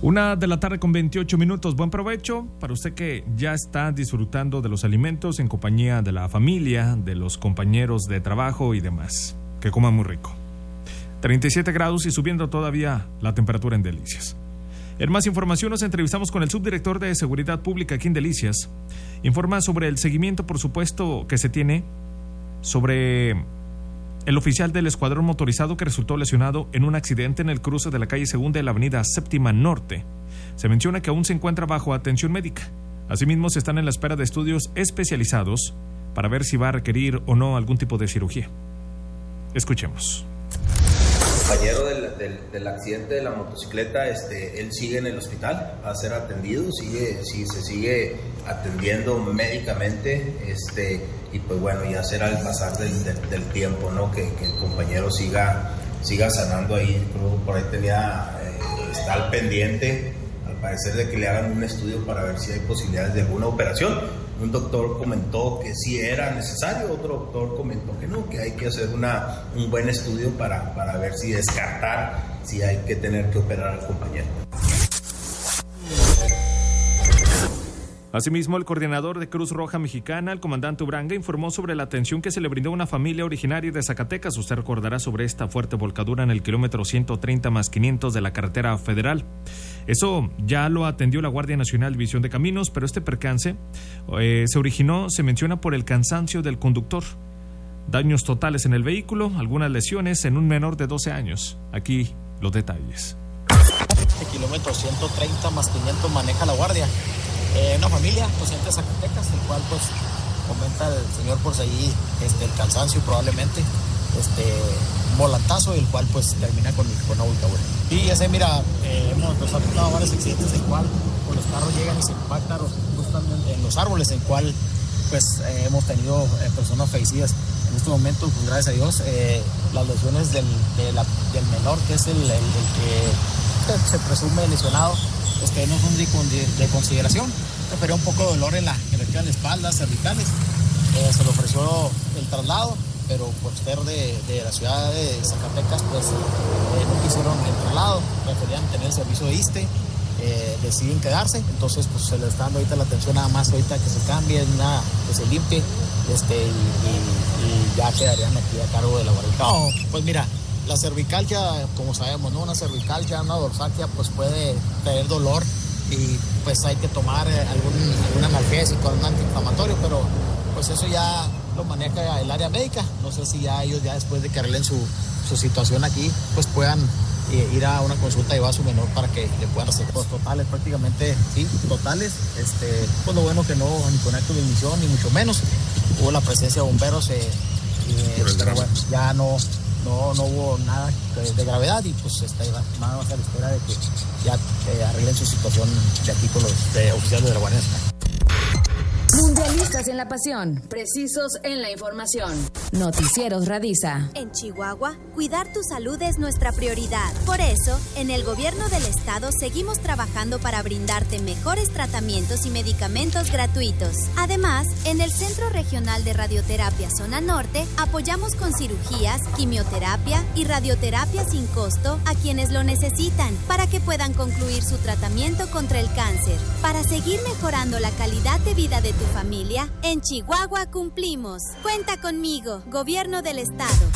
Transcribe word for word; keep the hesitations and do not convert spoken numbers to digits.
Una de la tarde con veintiocho minutos. Buen provecho para usted que ya está disfrutando de los alimentos en compañía de la familia, de los compañeros de trabajo y demás. Que coma muy rico. treinta y siete grados y subiendo todavía la temperatura en Delicias. En más información nos entrevistamos con el subdirector de Seguridad Pública aquí en Delicias. Informa sobre el seguimiento, por supuesto, que se tiene sobre el oficial del escuadrón motorizado que resultó lesionado en un accidente en el cruce de la calle Segunda y la avenida Séptima Norte. Se menciona que aún se encuentra bajo atención médica. Asimismo, se están en la espera de estudios especializados para ver si va a requerir o no algún tipo de cirugía. Escuchemos. Compañero del, del, del accidente de la motocicleta, este, él sigue en el hospital, va a ser atendido, sigue, sí, se sigue atendiendo médicamente, este, y pues bueno, ya será el pasar del, del, del tiempo, ¿no? Que, que el compañero siga, siga sanando ahí. Creo por ahí tenía, eh, está al pendiente, al parecer, de que le hagan un estudio para ver si hay posibilidades de alguna operación. Un doctor comentó que sí era necesario, otro doctor comentó que no, que hay que hacer una, un buen estudio para, para ver si descartar si hay que tener que operar al compañero. Asimismo, el coordinador de Cruz Roja Mexicana, el comandante Ubranga, informó sobre la atención que se le brindó a una familia originaria de Zacatecas. Usted recordará sobre esta fuerte volcadura en el kilómetro ciento treinta más quinientos de la carretera federal. Eso ya lo atendió la Guardia Nacional División de Caminos, pero este percance eh, se originó, se menciona, por el cansancio del conductor. Daños totales en el vehículo, algunas lesiones en un menor de doce años. Aquí los detalles. Este kilómetro ciento treinta más quinientos maneja la Guardia. Eh, una familia procedente de Zacatecas, el cual pues comenta el señor por ahí este, el cansancio probablemente, este, un volantazo, el cual pues termina con, con una volcadura. Y ya sé, mira, eh, hemos pues, afectado varios accidentes, el cual pues, los carros llegan y se impactan justamente en los árboles, en cual pues eh, hemos tenido eh, personas fallecidas. En este momento, pues gracias a Dios, eh, las lesiones del, de la, del menor, que es el, el, el que se presume lesionado, pues que no son de, de, de consideración. Refería un poco de dolor en la, en la espalda, cervicales. Eh, se le ofreció el traslado, pero por ser de, de la ciudad de Zacatecas, pues eh, no quisieron el traslado, preferían tener el servicio de ISSSTE, eh, deciden quedarse. Entonces pues se le está dando ahorita la atención, nada más ahorita que se cambie, nada, que se limpie, este, y, y, y ya quedarían aquí a cargo de la guardia. No, pues mira, la cervicalgia, como sabemos, ¿no? Una cervicalgia, una dorsalgia, pues puede tener dolor y pues hay que tomar algún, algún analgésico, algún antiinflamatorio, pero pues eso ya lo maneja el área médica. No sé si ya ellos, ya después de que arreglen su, su situación aquí, pues puedan eh, ir a una consulta y llevar a su menor para que le puedan hacer. Pues totales, prácticamente, sí, totales. Este, pues lo bueno que no, ni con acto de ignición, ni mucho menos. Hubo la presencia de bomberos, eh, eh, pero bueno, ya no... No, no hubo nada de, de gravedad y pues está, vamos a la espera de que ya eh, arreglen su situación de aquí con los de, oficiales de la Guardia Nacional. Mundialistas en la pasión, precisos en la información. Noticieros Radisa. En Chihuahua, cuidar tu salud es nuestra prioridad. Por eso, en el gobierno del estado seguimos trabajando para brindarte mejores tratamientos y medicamentos gratuitos. Además, en el Centro Regional de Radioterapia Zona Norte, apoyamos con cirugías, quimioterapia y radioterapia sin costo a quienes lo necesitan para que puedan concluir su tratamiento contra el cáncer. Para seguir mejorando la calidad de vida de tu familia, en Chihuahua cumplimos. Cuenta conmigo, Gobierno del Estado.